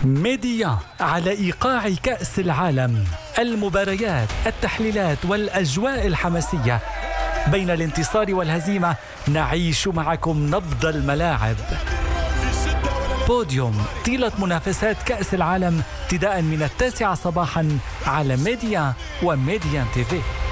ميديا على إيقاع كأس العالم، المباريات، التحليلات والأجواء الحماسية. بين الانتصار والهزيمة نعيش معكم نبض الملاعب. بوديوم طيلة منافسات كأس العالم ابتداء من 9 صباحا على ميديا وميديا تيفي.